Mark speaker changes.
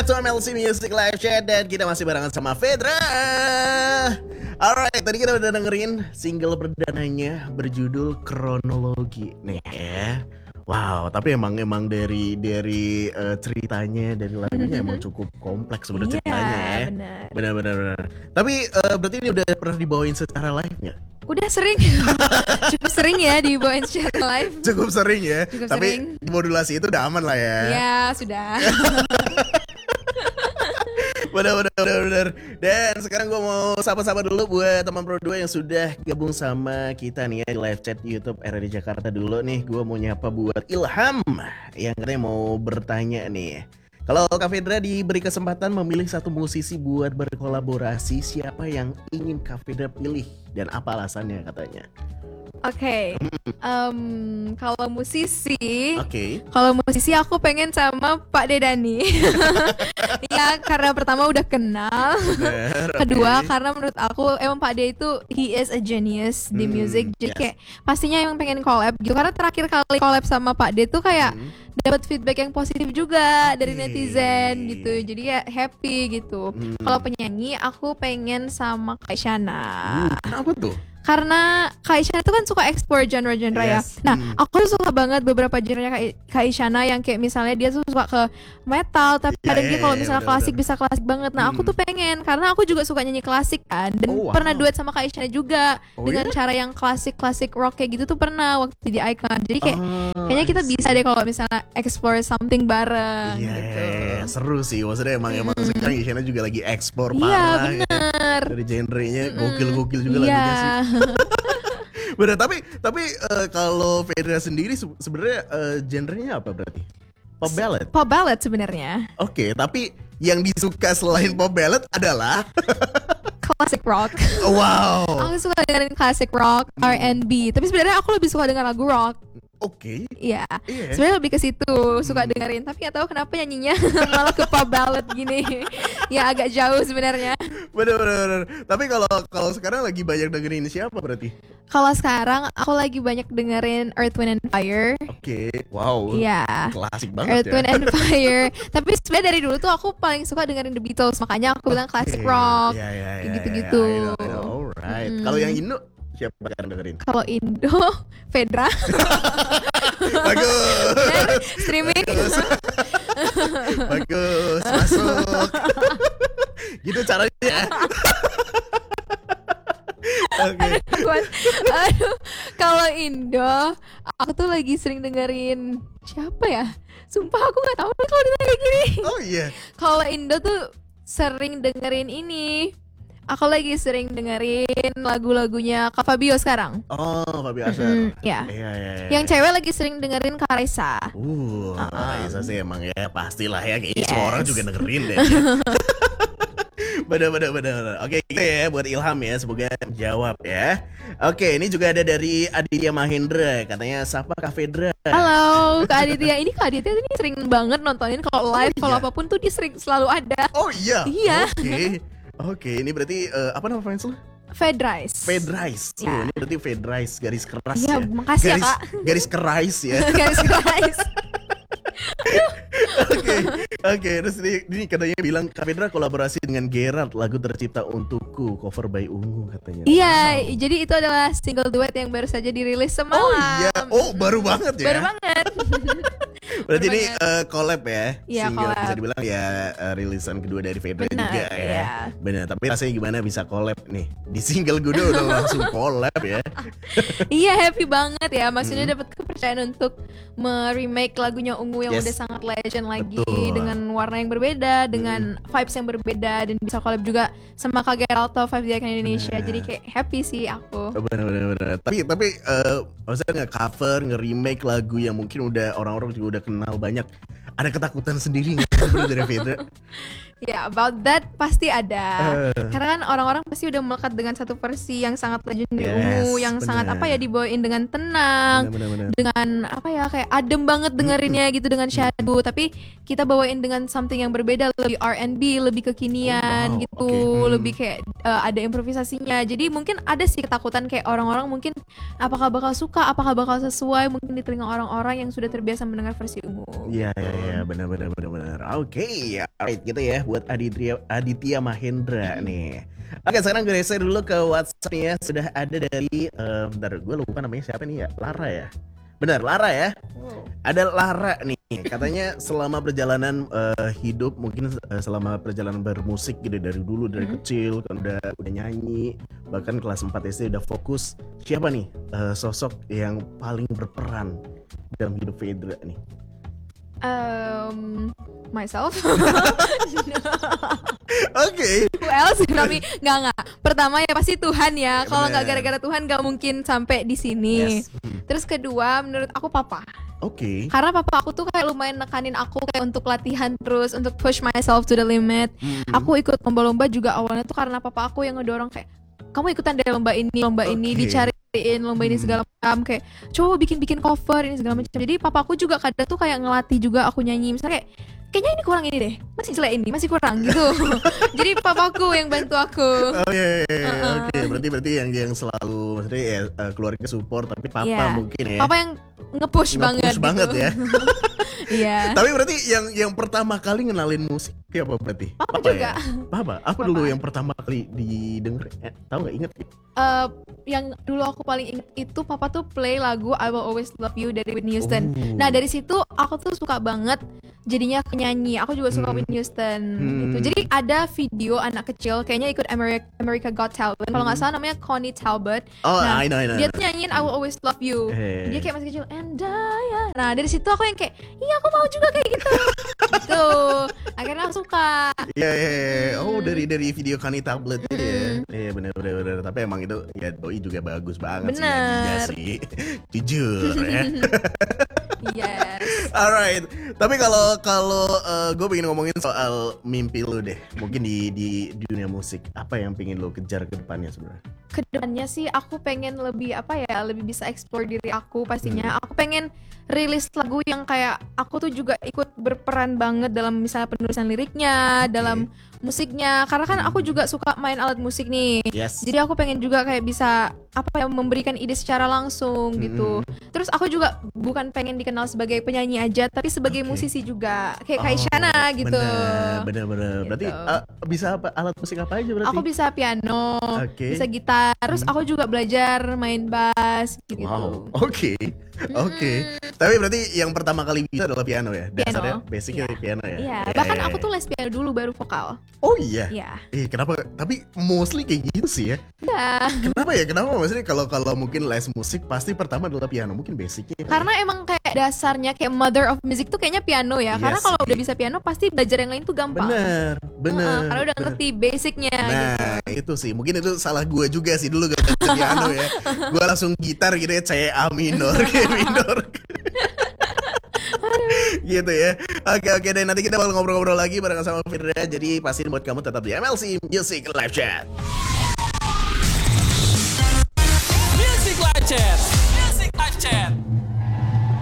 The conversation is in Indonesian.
Speaker 1: back to MLC Music Live Chat dan kita masih barengan sama Fedra. Alright, tadi kita udah dengerin single perdananya berjudul Kronologi nih ya. Wow, tapi emang dari ceritanya dari lagunya emang cukup kompleks sebenarnya ceritanya ya. Benar. Tapi berarti ini udah pernah dibawain secara live nggak?
Speaker 2: Udah sering, cukup sering ya dibawain secara live.
Speaker 1: Cukup sering ya. Tapi
Speaker 2: sering.
Speaker 1: Modulasi itu udah aman lah ya.
Speaker 2: Ya sudah.
Speaker 1: Benar. Dan sekarang gue mau sapa-sapa dulu buat teman Pro 2 yang sudah gabung sama kita nih ya di live chat YouTube RRI Jakarta dulu nih. Gue mau nyapa buat Ilham yang katanya mau bertanya nih. Kalau Kak Fedra diberi kesempatan memilih satu musisi buat berkolaborasi, siapa yang ingin Kak Fedra pilih dan apa alasannya katanya?
Speaker 2: Oke. Kalau musisi,
Speaker 1: Oke.
Speaker 2: Kalau musisi aku pengen sama Pak Dedani. Ya karena pertama udah kenal. Kedua karena menurut aku emang Pak De itu he is a genius di music. Jadi kayak pastinya emang pengen collab gitu. Karena terakhir kali collab sama Pak De tuh kayak dapat feedback yang positif juga dari netizen gitu. Jadi ya happy gitu. Kalau penyanyi aku pengen sama Kaisyana.
Speaker 1: Kenapa tuh?
Speaker 2: Karena Kak Isyana itu kan suka explore genre-genre ya. Nah, aku tuh suka banget beberapa genre-nya Kak Isyana yang kayak misalnya dia tuh suka ke metal, tapi kadang dia kalau misalnya klasik bisa klasik banget. Nah, aku tuh pengen karena aku juga suka nyanyi klasik kan dan pernah duet sama Kak Isyana juga dengan cara yang klasik rock kayak gitu tuh pernah waktu di Icon. Jadi kayak kayaknya kita bisa deh kalau misalnya explore something bareng gitu.
Speaker 1: Seru sih. Maksudnya emang sekarang Isyana juga lagi explore
Speaker 2: parah. Iya,
Speaker 1: bener. Dari genre-nya gokil-gokil juga lagunya sih. Bener, tapi kalau Fedra sendiri sebenarnya genrenya apa berarti? Pop ballad?
Speaker 2: Pop ballad sebenarnya.
Speaker 1: Oke, tapi yang disuka selain pop ballad adalah
Speaker 2: classic rock.
Speaker 1: Wow.
Speaker 2: Aku suka dengerin classic rock, R&B. Tapi sebenarnya aku lebih suka dengar lagu rock.
Speaker 1: Oke.
Speaker 2: Iya. Sebenarnya lebih ke situ suka dengerin, tapi nggak tahu kenapa nyanyinya malah ke pop ballad gini. Ya agak jauh sebenarnya.
Speaker 1: Bener. Tapi kalau sekarang lagi banyak dengerin siapa berarti?
Speaker 2: Kalau sekarang aku lagi banyak dengerin Earth, Wind and Fire.
Speaker 1: Oke. Wow.
Speaker 2: Iya.
Speaker 1: Klasik banget
Speaker 2: Earth, Wind and Fire. Tapi sebenarnya dari dulu tuh aku paling suka dengerin The Beatles, makanya aku bilang classic rock. Gitu-gitu.
Speaker 1: Alright. Kalau yang Indo siapa yang dengerin?
Speaker 2: Kalau Indo, Fedra.
Speaker 1: Bagus.
Speaker 2: Streaming.
Speaker 1: Bagus. Masuk. Gitu caranya. Oke.
Speaker 2: Aduh, kalau Indo, aku tuh lagi sering dengerin siapa ya? Sumpah aku nggak tahu kalau ditanya kayak gini. Oh iya. Kalau Indo tuh sering dengerin ini. Aku lagi sering dengerin lagu-lagunya Kak Fabio sekarang.
Speaker 1: Oh, Fabio Asher.
Speaker 2: Iya. Yang cewek lagi sering dengerin Kak Raisa.
Speaker 1: Raisa sih emang ya pastilah ya, kayaknya semua orang juga dengerin deh. Bener. Oke, gitu ya buat Ilham ya, semoga jawab ya. Oke, ini juga ada dari Aditya Mahendra, katanya sapa Kak Fedra.
Speaker 2: Halo Kak Aditya, ini Kak Aditya ini sering banget nontonin kalau live, kalau apapun tuh dia sering selalu ada.
Speaker 1: Oh iya?
Speaker 2: Iya.
Speaker 1: Oke, ini berarti apa nama fans lo?
Speaker 2: Fedrice.
Speaker 1: Ya. Ini berarti Fedrice garis keras ya.
Speaker 2: Iya, makasih ya Kak.
Speaker 1: Garis kerais ya.
Speaker 2: Garis kerais.
Speaker 1: Oke, terus ini katanya bilang Kak Fedra kolaborasi dengan Gerard, lagu tercipta untukku, cover by Ungu katanya.
Speaker 2: Iya, jadi itu adalah single duet yang baru saja dirilis semalam.
Speaker 1: Oh iya, baru banget ya.
Speaker 2: Baru banget.
Speaker 1: Berarti ini collab ya, single
Speaker 2: collab.
Speaker 1: bisa dibilang ya, rilisan kedua dari Fedra juga ya.
Speaker 2: Iya.
Speaker 1: Benar, tapi rasanya gimana bisa collab nih? Di single gue udah langsung collab ya.
Speaker 2: Iya, happy banget ya. Maksudnya dapat kepercayaan untuk remake lagunya Ungu yang udah sangat legend lagi. Betul. Dengan warna yang berbeda, dengan vibes yang berbeda, dan bisa collab juga sama Kak Geralto Five di Icon Indonesia. Jadi kayak happy sih aku.
Speaker 1: Bener. Tapi maksudnya nge-cover, nge-remake lagu yang mungkin udah orang-orang juga udah kenal banyak. Ada ketakutan sendiri nggak dari Fedra?
Speaker 2: Ya, about that pasti ada. Karena kan orang-orang pasti udah melekat dengan satu versi yang sangat legendary ungu, yang sangat apa ya, dibawain dengan tenang, dengan apa ya, kayak adem banget dengerinnya gitu dengan shadow. Tapi kita bawain dengan something yang berbeda, lebih R&B, lebih kekinian gitu, lebih kayak ada improvisasinya. Jadi mungkin ada sih ketakutan kayak orang-orang mungkin apakah bakal suka, apakah bakal sesuai mungkin di telinga orang-orang yang sudah terbiasa mendengar versi ungu.
Speaker 1: Iya, benar. Oke, alright gitu ya buat Aditya Mahendra nih. Oke, sekarang gue geser dulu ke WhatsApp-nya. Sudah ada dari bentar, gue lupa namanya siapa nih ya? Lara ya? Benar, Lara ya? Ada Lara nih. Katanya selama perjalanan hidup, mungkin selama perjalanan bermusik gitu dari dulu, dari kecil kan udah nyanyi, bahkan kelas 4 SD udah fokus. Siapa nih sosok yang paling berperan dalam hidup Fedra nih?
Speaker 2: Myself.
Speaker 1: Oke.
Speaker 2: Who else? Tapi nggak. Pertama ya pasti Tuhan ya. Kalau nggak gara-gara Tuhan nggak mungkin sampai di sini.
Speaker 1: Yes.
Speaker 2: Terus kedua, menurut aku papa.
Speaker 1: Oke.
Speaker 2: Karena papa aku tuh kayak lumayan nekanin aku kayak untuk latihan terus, untuk push myself to the limit. Aku ikut lomba-lomba juga awalnya tuh karena papa aku yang ngedorong kayak, kamu ikutan deh lomba ini, dicariin lomba ini segala macam, kayak coba bikin cover ini segala macam. Jadi papaku juga kadang tuh kayak ngelatih juga aku nyanyi, misalnya kayaknya ini kurang ini deh, masih jelek ini, masih kurang gitu. Jadi papaku yang bantu aku.
Speaker 1: Oke. Berarti yang selalu maksudnya ya, keluarga support, tapi papa mungkin ya.
Speaker 2: Papa yang nge-push banget gitu.
Speaker 1: Ya.
Speaker 2: Iya.
Speaker 1: Tapi berarti yang pertama kali ngenalin musik apa berarti?
Speaker 2: Papa juga.
Speaker 1: Ya? Papa. Apa
Speaker 2: Papa.
Speaker 1: dulu yang pertama kali didengar? Tahu nggak, inget?
Speaker 2: Yang dulu aku paling inget itu papa tuh play lagu I Will Always Love You dari Whitney Houston. Nah dari situ aku tuh suka banget jadinya penyanyi. Aku juga suka Whitney Houston gitu. Jadi ada video anak kecil kayaknya ikut America Got Talent. Kalau nggak salah namanya Connie Talbot.
Speaker 1: Nah, I know.
Speaker 2: Dia tuh nyanyiin I Will Always Love You. Dia kayak masih kecil Nah dari situ aku yang kayak, iya aku mau juga kayak gitu. Gitu. Akhirnya aku suka.
Speaker 1: Iya. Oh dari video Connie Tablet itu ya. Iya benar. Tapi emang itu ya doi juga bagus banget sih nyanyinya sih. Jujur ya.
Speaker 2: Yes.
Speaker 1: Alright. Tapi kalau gue pengen ngomongin soal mimpi lu deh. Mungkin di dunia musik, apa yang pengen lu kejar ke depannya sebenarnya?
Speaker 2: Kedepannya sih aku pengen lebih lebih bisa explore diri aku pastinya. Aku pengen rilis lagu yang kayak aku tuh juga ikut berperan banget dalam misalnya penulisan liriknya, dalam musiknya. Karena kan aku juga suka main alat musik nih.
Speaker 1: Yes.
Speaker 2: Jadi aku pengen juga kayak bisa memberikan ide secara langsung gitu. Terus aku juga bukan pengen dikenal sebagai penyanyi aja, tapi sebagai musisi juga. Kayak Isyana gitu.
Speaker 1: Bener.
Speaker 2: Gitu.
Speaker 1: Berarti bisa alat musik apa aja berarti?
Speaker 2: Aku bisa piano, bisa gitar. Terus aku juga belajar main bass gitu.
Speaker 1: Wow. Oke. Tapi berarti yang pertama kali bisa adalah piano ya? Dasarnya basicnya piano ya?
Speaker 2: Iya. Bahkan aku tuh les piano dulu baru vokal.
Speaker 1: Oh iya?
Speaker 2: Iya.
Speaker 1: Kenapa? Tapi mostly kayak gitu sih ya?
Speaker 2: Iya.
Speaker 1: Kenapa maksudnya kalau mungkin les musik pasti pertama adalah piano, mungkin basicnya.
Speaker 2: Karena emang kayak dasarnya kayak mother of music tuh kayaknya piano ya. Karena kalau udah bisa piano pasti belajar yang lain tuh gampang.
Speaker 1: Bener.
Speaker 2: Karena udah ngerti basicnya.
Speaker 1: Nah itu sih, mungkin itu salah gue juga sih dulu gak belajar piano ya. Gue langsung gitar gitu ya, C A minor, G minor. Gitu ya. Oke deh, nanti kita bakal ngobrol-ngobrol lagi bareng sama Fedra. Jadi pastiin buat kamu tetap di MLC Music Live Chat.
Speaker 3: Music Live Chat.